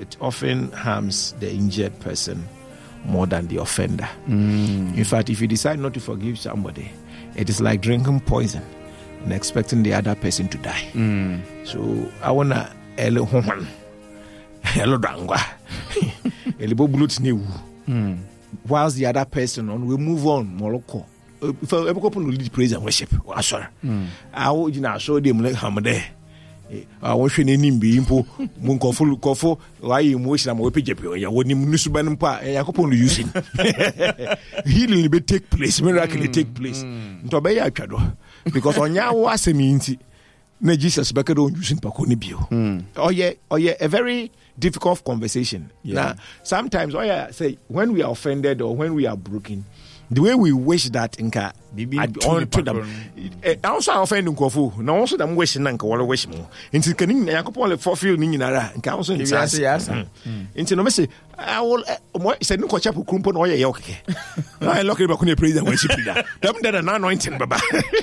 it often harms the injured person more than the offender. In fact, if you decide not to forgive somebody, it is like drinking poison and expecting the other person to die. So I wanna whilst the other person we move on. Morocco. If every couple will lead praise and worship, I would show them like Hamade. I was in Nimbi, Munkofo, why emotion I'm with Pijapi, when you Musuban Pa, and I couple using healing will take place, miracle take place. Tobaya Chado, because on ya was a means, Jesus Becker don't using Paconi Bio. Oh, yeah, a very difficult conversation. Now, sometimes, say, when we are offended or when we are broken, the way we wish that Inka on to them. Also offending Kofu. Now also them wishing Nanka or wish more. Into Canin Yakopole for few Ninara and council. Yes. Into no message. I will say no coach up Kumpon or Yoke. I look at Bakuni praise and worship that. Them that are not anointing Baba.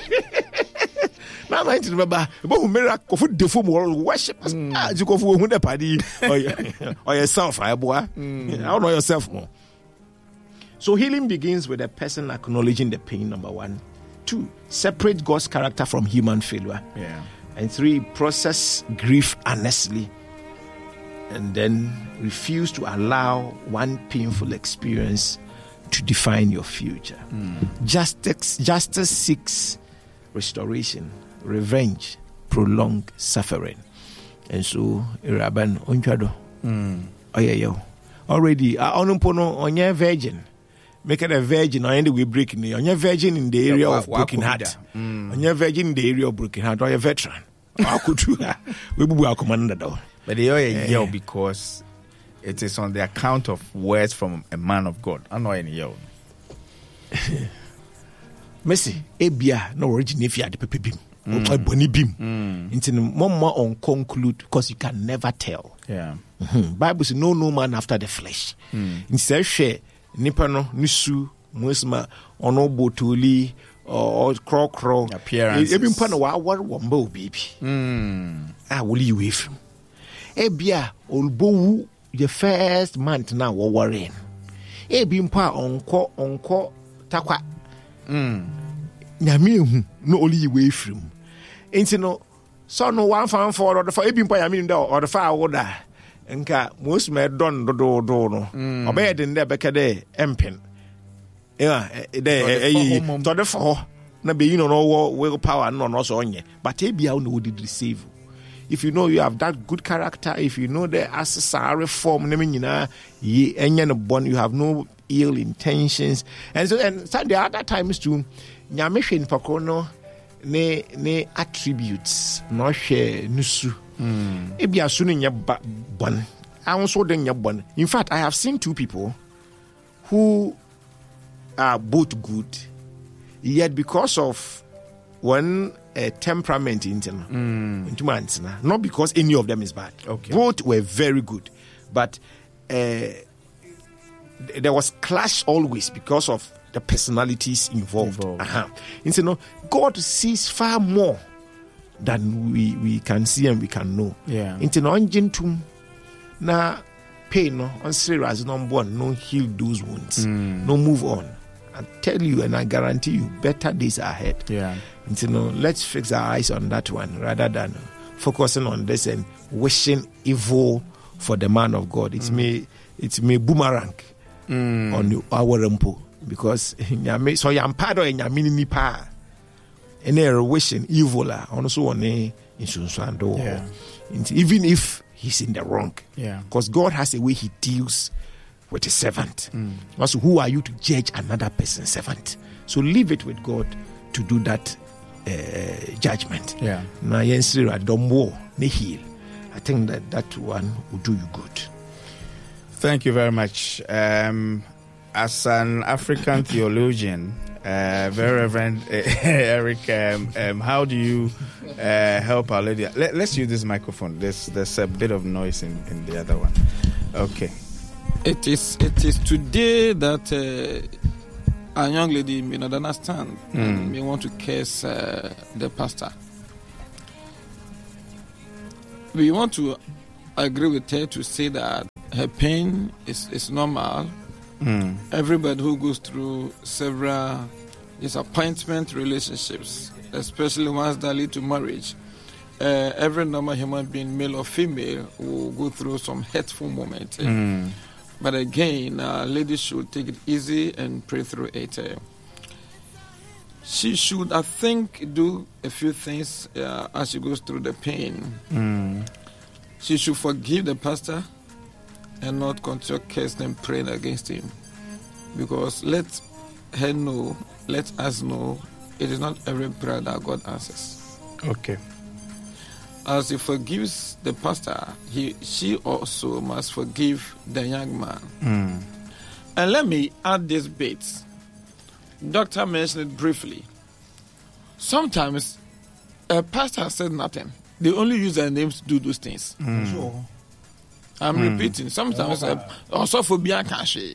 Not anointing Baba. But miracle for the form world worship. You go for the party or yourself, I boy. I don't know yourself more. So healing begins with a person acknowledging the pain, number 1. 2, separate God's character from human failure. And 3, process grief honestly. And then refuse to allow one painful experience to define your future. Justice seeks restoration, revenge, prolonged suffering. And so, Iraban Onchado. Already, onye virgin. Make it a virgin, or we breaking it. On your virgin in the area of broken heart. On your virgin in the area of broken heart, or a veteran. I could do that. We will command though. But they are yell because it is on the account of words from a man of God. I know any yell. Messi, Ebia, no origin if you had the pepe beam. Or bonny beam. Into more on conclude because you can never tell. Bible says no man after the flesh. Instead, share. Nipano, Nisu, Musma, Ono Botuli, or Crow, appearance. Even Pano, what wombo baby. I will you with him. Ebia, old Bow, the first month now, or worrying. Ebimpa, onko, takwa. Yami, no only way from. Ain't no, so no one found for the Ebimpa, I mean, or the fire order. Nka most me don do no obey den there beka there empin to the for na be no will power no so onye but ebia no did receive if you know you have that good character, if you know the accessory form na nyina ye enye no born, you have no ill intentions, and so the other times too nyame hwe npako no ne attributes no hwe nusu. Ebia sunu nya bon. I also den nya bon. In fact, I have seen 2 people who are both good, yet because of one temperament not because any of them is bad. Both were very good, but there was clash always because of the personalities involved. And so, God sees far more than we can see and we can know. Into no gentum na pain no on serious no born no heal those wounds. No move on. I tell you and I guarantee you better days are ahead. Into no, let's fix our eyes on that one rather than focusing on this and wishing evil for the man of God. It's me boomerang on our rempo because so yampado and yamini nipa. And they're wishing evil also on a even if he's in the wrong. Because God has a way he deals with his servant. Also, who are you to judge another person's servant? So leave it with God to do that judgment. Now, I think that one will do you good. Thank you very much. As an African theologian, very Reverend Eric, how do you help Our Lady? Let's use this microphone. There's a bit of noise in the other one. Okay. It is today that a young lady may not understand, may want to curse the pastor. We want to agree with her to say that her pain is normal. Everybody who goes through several disappointment relationships, especially ones that lead to marriage, every normal human being, male or female, will go through some hurtful moments. But again, ladies should take it easy and pray through it. She should, I think, do a few things as she goes through the pain. She should forgive the pastor and not continue cursing and praying against him. Because let us know, it is not every prayer that God answers. Okay. As he forgives the pastor, she also must forgive the young man. And let me add this bit. Doctor mentioned it briefly. Sometimes a pastor has said nothing. They only use their names to do those things. Sure. I'm repeating. Sometimes also for Biancashi.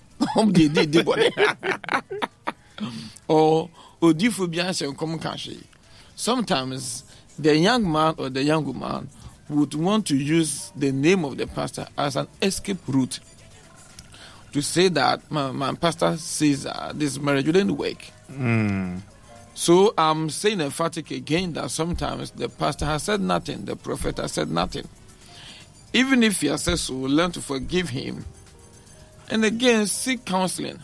Or Odifu Bianca come Kashi. Sometimes the young man or the young woman would want to use the name of the pastor as an escape route to say that my pastor says this marriage wouldn't work. So I'm saying emphatic again that sometimes the pastor has said nothing, the prophet has said nothing. Even if he has said so, learn to forgive him. And again, seek counseling.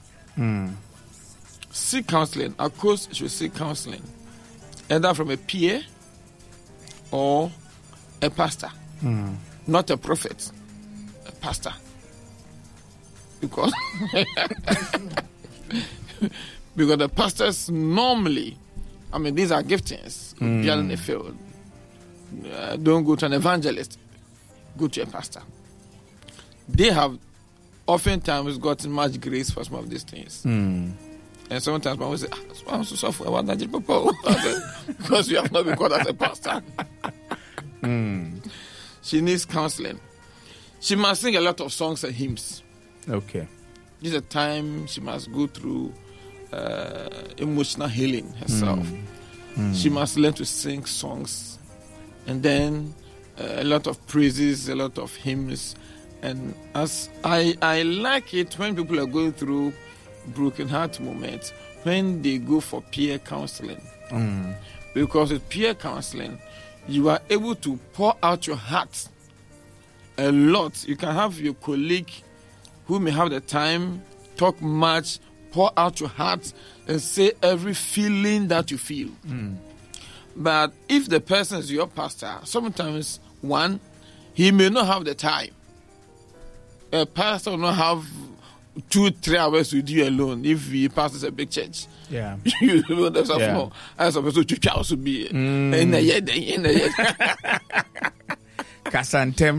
Seek counseling. Of course, you should seek counseling. Either from a peer or a pastor. Not a prophet. A pastor. Because the pastors normally, I mean, these are giftings. In the field. Don't go to an evangelist. Go to a pastor. They have oftentimes gotten much grace for some of these things. And sometimes I will say, I'm so sorry about that, because you have not been called as a pastor. She needs counseling. She must sing a lot of songs and hymns. Okay. This is a time she must go through emotional healing herself. She must learn to sing songs, and then a lot of praises, a lot of hymns. And as I like it when people are going through broken heart moments, when they go for peer counseling. Because with peer counseling, you are able to pour out your heart a lot. You can have your colleague who may have the time, talk much, pour out your heart and say every feeling that you feel. But if the person is your pastor, sometimes, one, he may not have the time. A pastor will not have 2-3 hours with you alone if he pastors a big church. Yeah. You know, there's a more. As a person to also be in the year. Kasantem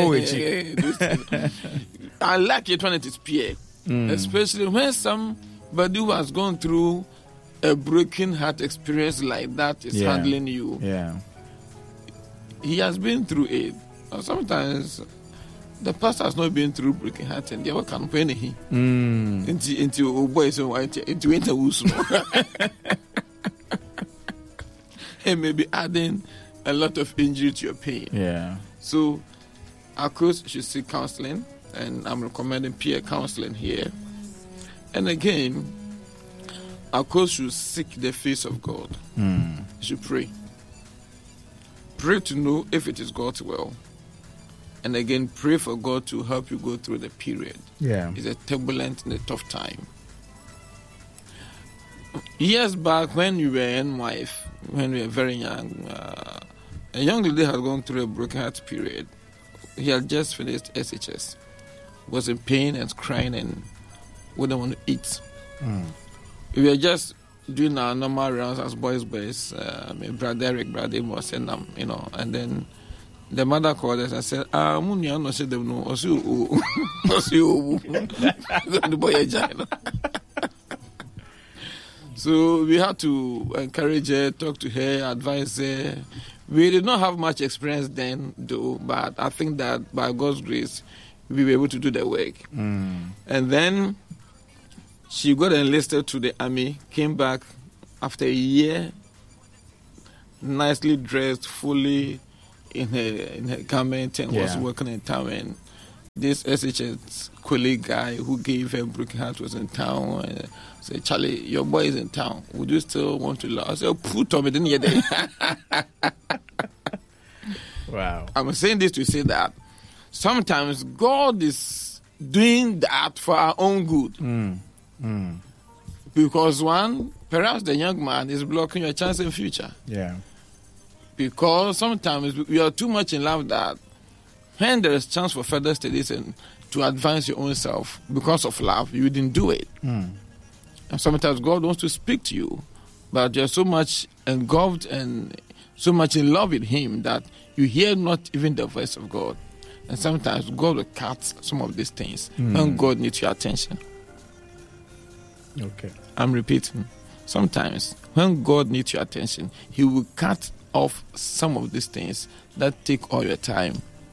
I like it when it is peer, especially when somebody who has gone through a broken heart experience like that is handling you. Yeah. He has been through it. Or sometimes the pastor has not been through broken heart and they will come penny into boys into winter. And maybe adding a lot of injury to your pain. Yeah. So, of course, you should seek counseling, and I'm recommending peer counseling here. And again, of course, you should seek the face of God. You should pray. Pray to know if it is God's will. And again, pray for God to help you go through the period. Yeah. It's a turbulent and a tough time. Years back, when we were in wife, when we were very young, a young lady had gone through a broken heart period. He had just finished SHS, was in pain and crying and wouldn't want to eat. We were just doing our normal rounds as boys. Brother Eric, Brother Amos, and and then the mother called us and said, So we had to encourage her, talk to her, advise her. We did not have much experience then, though, but I think that by God's grace, we were able to do the work. And then she got enlisted to the army, came back after a year, nicely dressed, fully in her garment and was working in town, and this SHS colleague guy who gave her broken heart was in town and said, Charlie, your boy is in town. Would you still want to love? I said, put on me, didn't you? Wow. I'm saying this to say that sometimes God is doing that for our own good. Because one, perhaps the young man is blocking your chance in future. Yeah. Because sometimes we are too much in love that when there is chance for further studies and to advance your own self because of love, you didn't do it. And sometimes God wants to speak to you, but you're so much engulfed and so much in love with Him that you hear not even the voice of God. And sometimes God will cut some of these things when God needs your attention. Okay. I'm repeating. Sometimes when God needs your attention, He will cut off some of these things that take all your time.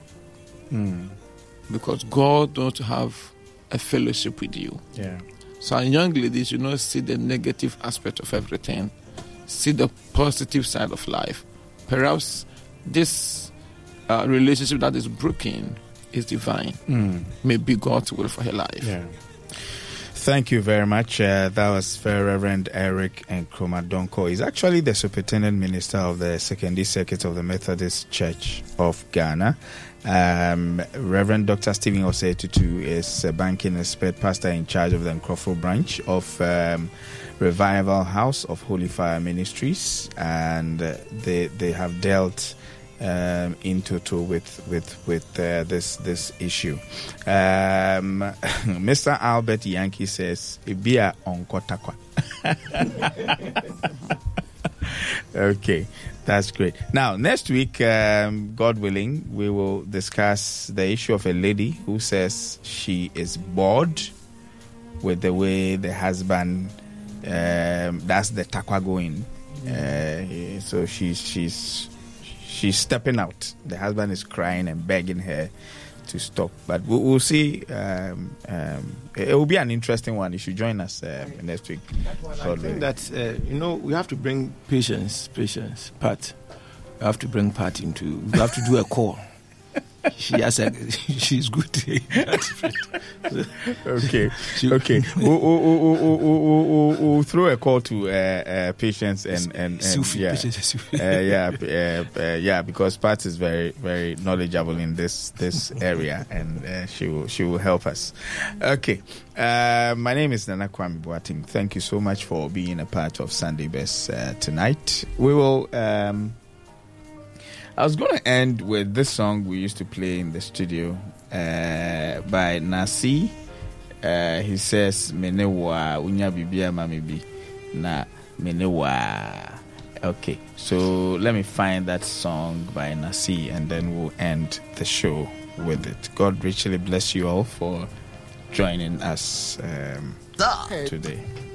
Because God wants to have a fellowship with you. Yeah. So, our young ladies, you not see the negative aspect of everything. See the positive side of life. Perhaps this relationship that is broken is divine. May be God's will for her life. Yeah. Thank you very much. That was Very Reverend Eric Nkrumah Donkor. He's actually the Superintendent Minister of the Secondary Circuit of the Methodist Church of Ghana. Reverend Dr. Stephen Osei-Tutu is a banking expert, pastor in charge of the Nkrofo branch of Revival House of Holy Fire Ministries, and they have dealt in total with this issue. Mr. Albert Yankee says, "Ibia onkotakwa." Okay, that's great. Now, next week, God willing, we will discuss the issue of a lady who says she is bored with the way the husband does the takwa going. So she's stepping out. The husband is crying and begging her to stop. But we'll see. It will be an interesting one. You should join us next week. I think that, we have to bring patience, Pat. We have to bring Pat into, we have to do a call. She's good. Okay. We'll throw a call to Patience and because Pat is very, very knowledgeable in this area, and she will help us. Okay. My name is Nana Kwame Boateng. Thank you so much for being a part of Sunday Best tonight. We will. I was going to end with this song we used to play in the studio by Nasi. He says, "Menewa unya bibia mamibi na menewa." Okay, so let me find that song by Nasi, and then we'll end the show with it. God richly bless you all for joining us today.